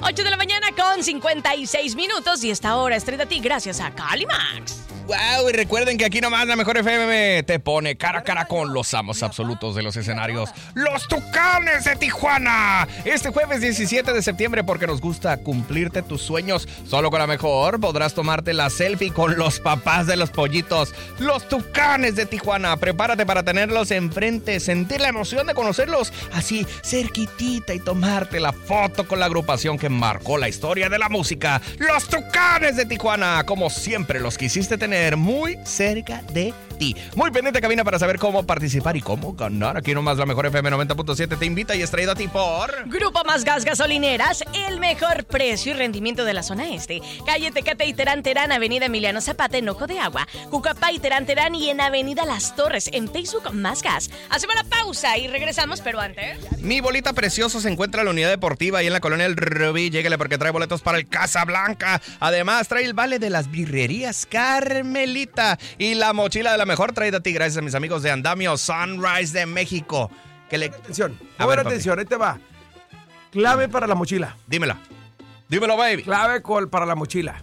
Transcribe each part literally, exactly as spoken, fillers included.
ocho de la mañana con cincuenta y seis minutos y esta hora es traída a ti gracias a Calimax. Wow, y recuerden que aquí nomás la mejor F M te pone cara a cara con los amos absolutos de los escenarios, los Tucanes de Tijuana. Este jueves diecisiete de septiembre, porque nos gusta cumplirte tus sueños. Solo con la mejor podrás tomarte la selfie con los papás de los pollitos, los Tucanes de Tijuana. Prepárate para tenerlos enfrente, sentir la emoción de conocerlos así cerquitita y tomarte la foto con la agrupación que marcó la historia de la música, los Tucanes de Tijuana. Como siempre los quisiste tener muy cerca de ti. Muy pendiente cabina para saber cómo participar y cómo ganar. Aquí nomás la mejor F M noventa punto siete te invita y es traído a ti por Grupo Más Gas Gasolineras, el mejor precio y rendimiento de la zona este. Calle Tecate y Terán Terán, Avenida Emiliano Zapata en Ojo de Agua, Cucapá y Terán Terán y en Avenida Las Torres. En Facebook Más Gas. Hacemos la pausa y regresamos, pero antes Mi Bolita Precioso se encuentra en la unidad deportiva y en la colonia El Rubí. Lléguele porque trae boletos para el Casablanca. Además trae el vale de las birrerías Carmelita y la mochila de la mejor traída a ti gracias a mis amigos de Andamio Sunrise de México. Que le... Atención, A buena ver, papi. atención, ahí te va. Clave para la mochila. Dímela. Dímelo, baby. Clave col para la mochila.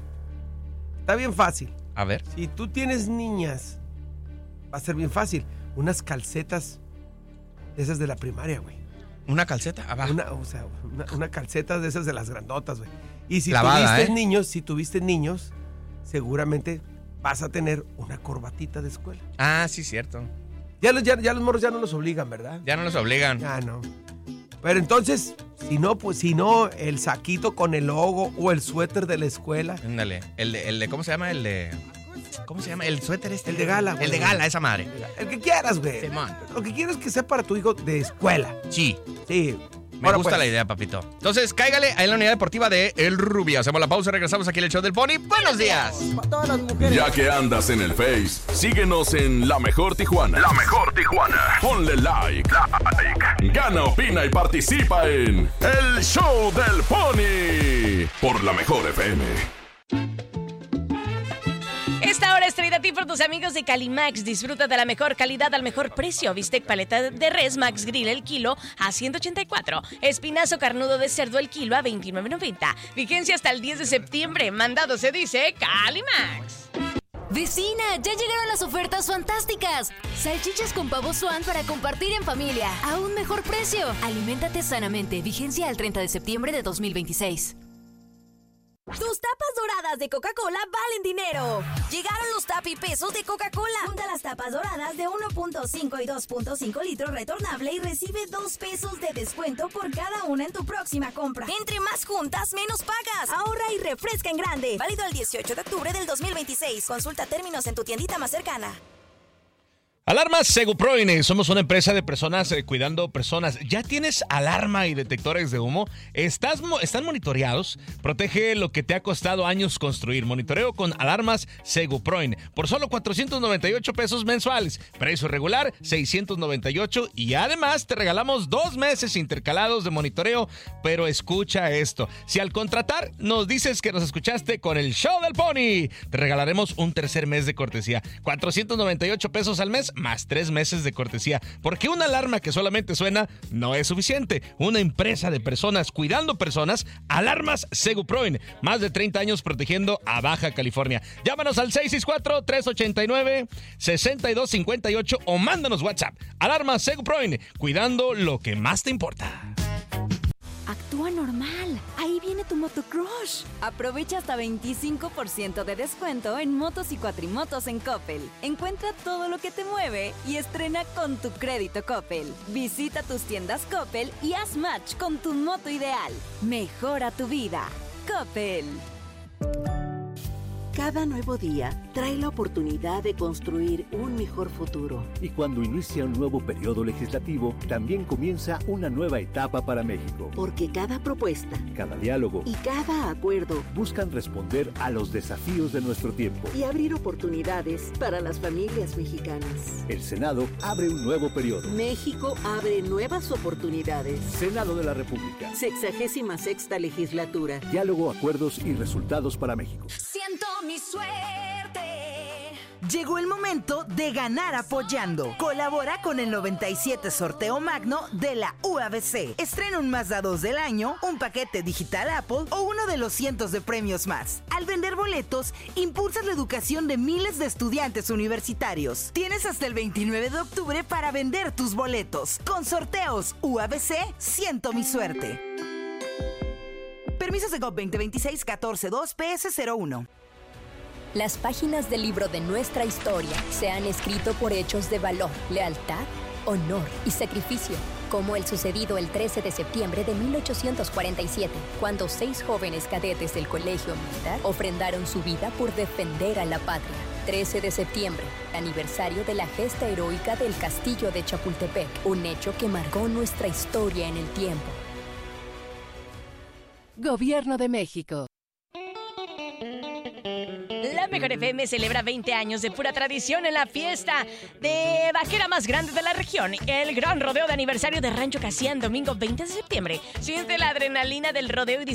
Está bien fácil. A ver. Si tú tienes niñas, va a ser bien fácil. Unas calcetas de esas de la primaria, güey. ¿Una calceta? Abajo. Una, o sea, una, una calceta de esas de las grandotas, güey. Y si Lavada, tuviste ¿eh? niños, si tuviste niños, seguramente vas a tener una corbatita de escuela. Ah, sí, cierto. Ya los, ya, ya los morros ya no los obligan, ¿verdad? Ya no nos obligan. Ya no. Pero entonces, si no, pues si no, el saquito con el logo o el suéter de la escuela. Ándale. El de, el de, ¿cómo se llama? El de... ¿Cómo se llama? El suéter este. El de gala, güey. El de gala, esa madre. El que quieras, güey. Simón. Lo que quieras que sea para tu hijo de escuela. Sí. Sí. Me Ahora, gusta pues, la idea, papito. Entonces, cáigale ahí en la unidad deportiva de El Rubí. Hacemos la pausa y regresamos aquí en el show del Pony. ¡Buenos días! Ya que andas en el Face, síguenos en La Mejor Tijuana. La Mejor Tijuana. Ponle like. Like. Gana, opina y participa en El Show del Pony. Por La Mejor F M. Esta hora es traída a ti por tus amigos de Calimax. Disfruta de la mejor calidad al mejor precio. Bistec paleta de res Max Grill el kilo a ciento ochenta y cuatro. Espinazo carnudo de cerdo el kilo a veintinueve noventa. Vigencia hasta el diez de septiembre. Mandado se dice Calimax. Vecina, ya llegaron las ofertas fantásticas. Salchichas con pavo Swan para compartir en familia. A un mejor precio. Aliméntate sanamente. Vigencia al treinta de septiembre de dos mil veintiséis. Tus tapas doradas de Coca-Cola valen dinero. Llegaron los tapipesos de Coca-Cola. Junta las tapas doradas de uno punto cinco y dos punto cinco litros retornable y recibe dos pesos de descuento por cada una en tu próxima compra. Entre más juntas, menos pagas. Ahorra y refresca en grande. Válido el dieciocho de octubre del dos mil veintiséis. Consulta términos en tu tiendita más cercana. Alarmas Seguproin, somos una empresa de personas eh, cuidando personas. ¿Ya tienes alarma y detectores de humo? ¿Estás mo- ¿Están monitoreados? Protege lo que te ha costado años construir. Monitoreo con alarmas Seguproin por solo cuatrocientos noventa y ocho pesos mensuales. Precio regular seiscientos noventa y ocho y además te regalamos dos meses intercalados de monitoreo. Pero escucha esto, si al contratar nos dices que nos escuchaste con el Show del Pony, te regalaremos un tercer mes de cortesía. cuatrocientos noventa y ocho pesos al mes más tres meses de cortesía, porque una alarma que solamente suena no es suficiente. Una empresa de personas cuidando personas, Alarmas Seguproin, más de treinta años protegiendo a Baja California. Llámanos al seis seis cuatro, tres ocho nueve, seis dos cinco ocho o mándanos WhatsApp. Alarmas Seguproin, cuidando lo que más te importa. Actúa normal. Ahí viene tu motocrush. Aprovecha hasta veinticinco por ciento de descuento en motos y cuatrimotos en Coppel. Encuentra todo lo que te mueve y estrena con tu crédito Coppel. Visita tus tiendas Coppel y haz match con tu moto ideal. Mejora tu vida. Coppel. Cada nuevo día trae la oportunidad de construir un mejor futuro. Y cuando inicia un nuevo periodo legislativo, también comienza una nueva etapa para México. Porque cada propuesta, cada diálogo y cada acuerdo buscan responder a los desafíos de nuestro tiempo y abrir oportunidades para las familias mexicanas. El Senado abre un nuevo periodo. México abre nuevas oportunidades. Senado de la República. Sexagésima sexta legislatura. Diálogo, acuerdos y resultados para México. Siento mi suerte. Llegó el momento de ganar apoyando. Colabora con el noventa y siete Sorteo Magno de la U A B C. Estrena un Mazda dos del año, un paquete digital Apple o uno de los cientos de premios más. Al vender boletos, impulsas la educación de miles de estudiantes universitarios. Tienes hasta el veintinueve de octubre para vender tus boletos. Con Sorteos U A B C, siento mi suerte. Permisos de G O V veinte veintiséis catorce dos P S cero uno. Las páginas del libro de nuestra historia se han escrito por hechos de valor, lealtad, honor y sacrificio, como el sucedido el trece de septiembre de mil ochocientos cuarenta y siete, cuando seis jóvenes cadetes del Colegio Militar ofrendaron su vida por defender a la patria. trece de septiembre, aniversario de la gesta heroica del Castillo de Chapultepec, un hecho que marcó nuestra historia en el tiempo. Gobierno de México. La Mejor F M celebra veinte años de pura tradición en la fiesta de vaquera más grande de la región, el gran rodeo de aniversario de Rancho Casián, domingo veinte de septiembre. Siente la adrenalina del rodeo y